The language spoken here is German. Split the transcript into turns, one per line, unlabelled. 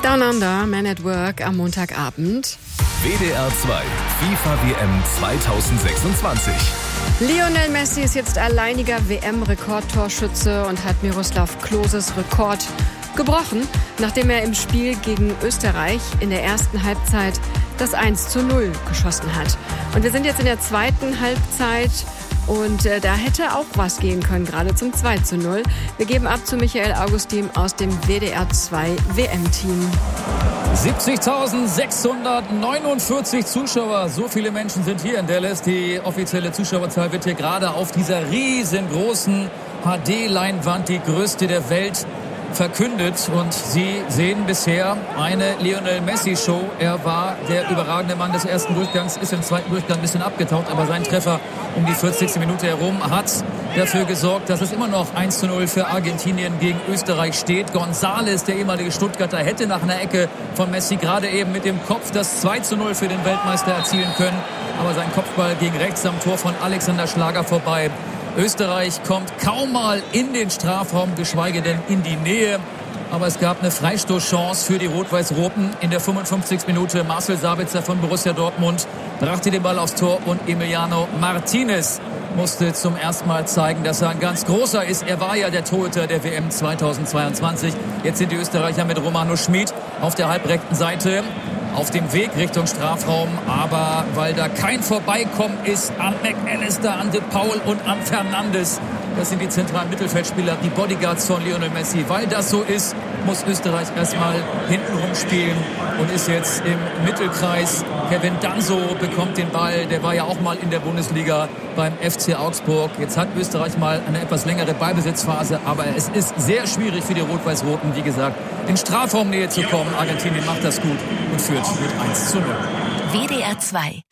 Down Under, Man at Work am Montagabend.
WDR 2, FIFA WM 2026.
Lionel Messi ist jetzt alleiniger WM-Rekordtorschütze und hat Miroslav Kloses Rekord gebrochen, nachdem er im Spiel gegen Österreich in der ersten Halbzeit das 1:0 geschossen hat. Und wir sind jetzt in der zweiten Halbzeit und da hätte auch was gehen können, gerade zum 2:0. Wir geben ab zu Michael Augustin aus dem WDR 2 WM-Team.
70.649 Zuschauer, so viele Menschen sind hier in Dallas. Die offizielle Zuschauerzahl wird hier gerade auf dieser riesengroßen HD-Leinwand, die größte der Welt, verkündet. Und Sie sehen bisher eine Lionel Messi-Show. Er war der überragende Mann des ersten Durchgangs, ist im zweiten Durchgang ein bisschen abgetaucht, aber sein Treffer um die 40. Minute herum hat dafür gesorgt, dass es immer noch 1:0 für Argentinien gegen Österreich steht. González, der ehemalige Stuttgarter, hätte nach einer Ecke von Messi gerade eben mit dem Kopf das 2:0 für den Weltmeister erzielen können. Aber sein Kopfball ging rechts am Tor von Alexander Schlager vorbei. Österreich kommt kaum mal in den Strafraum, geschweige denn in die Nähe. Aber es gab eine Freistoßchance für die Rot-Weiß-Roten in der 55. Minute. Marcel Sabitzer von Borussia Dortmund brachte den Ball aufs Tor und Emiliano Martinez musste zum ersten Mal zeigen, dass er ein ganz großer ist. Er war ja der Torhüter der WM 2022. Jetzt sind die Österreicher mit Romano Schmid auf der halbrechten Seite auf dem Weg Richtung Strafraum, aber weil da kein Vorbeikommen ist an McAllister, an De Paul und an Fernandes. Das sind die zentralen Mittelfeldspieler, die Bodyguards von Lionel Messi. Weil das so ist, muss Österreich erstmal hintenrum spielen und ist jetzt im Mittelkreis. Kevin Danso bekommt den Ball, der war ja auch mal in der Bundesliga beim FC Augsburg. Jetzt hat Österreich mal eine etwas längere Ballbesitzphase, aber es ist sehr schwierig für die Rot-Weiß-Roten, wie gesagt, in Strafraumnähe zu kommen. Argentinien macht das gut und führt mit 1:0.
WDR 2